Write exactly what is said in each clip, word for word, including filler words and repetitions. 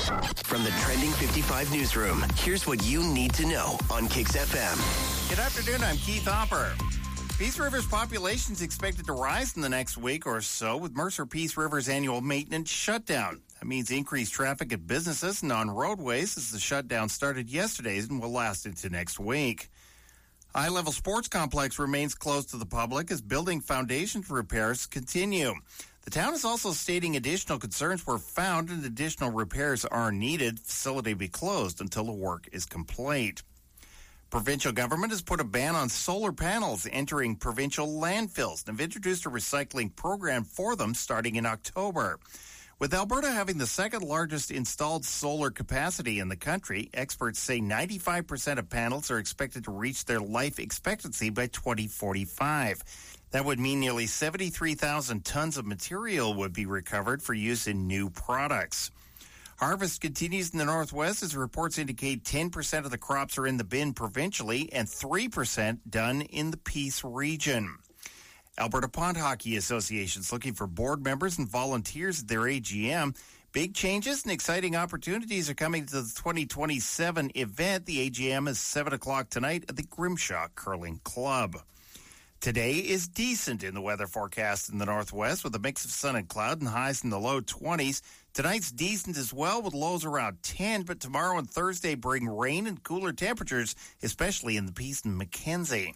From the Trending fifty-five newsroom, here's what you need to know on Kix F M. Good afternoon, I'm Keith Hopper. Peace River's population is expected to rise in the next week or so with Mercer Peace River's annual maintenance shutdown. That means increased traffic at businesses and on roadways as the shutdown started yesterday and will last into next week. High-level sports complex remains closed to the public as building foundation repairs continue. The town is also stating additional concerns were found and additional repairs are needed. Facility be closed until the work is complete. Provincial government has put a ban on solar panels entering provincial landfills and have introduced a recycling program for them starting in October. With Alberta having the second largest installed solar capacity in the country, experts say ninety-five percent of panels are expected to reach their life expectancy by twenty forty-five. That would mean nearly seventy-three thousand tons of material would be recovered for use in new products. Harvest continues in the Northwest as reports indicate ten percent of the crops are in the bin provincially and three percent done in the Peace region. Alberta Pond Hockey Association is looking for board members and volunteers at their A G M. Big changes and exciting opportunities are coming to the twenty twenty-seven event. The A G M is seven o'clock tonight at the Grimshaw Curling Club. Today is decent in the weather forecast in the Northwest with a mix of sun and cloud and highs in the low twenties. Tonight's decent as well with lows around ten, but tomorrow and Thursday bring rain and cooler temperatures, especially in the Peace and Mackenzie.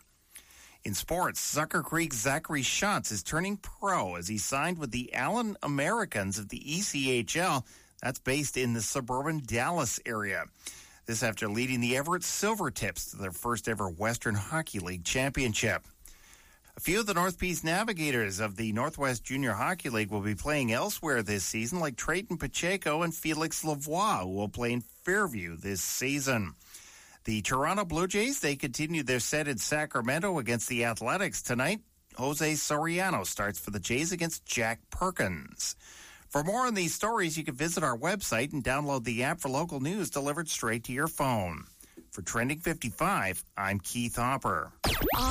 In sports, Sucker Creek's Zachary Schatz is turning pro as he signed with the Allen Americans of the E C H L. That's based in the suburban Dallas area. This after leading the Everett Silvertips to their first ever Western Hockey League championship. A few of the North Peace Navigators of the Northwest Junior Hockey League will be playing elsewhere this season, like Trayton Pacheco and Felix Lavoie, who will play in Fairview this season. The Toronto Blue Jays, they continue their set in Sacramento against the Athletics tonight. Jose Soriano starts for the Jays against Jack Perkins. For more on these stories, you can visit our website and download the app for local news delivered straight to your phone. For Trending fifty-five, I'm Keith Hopper.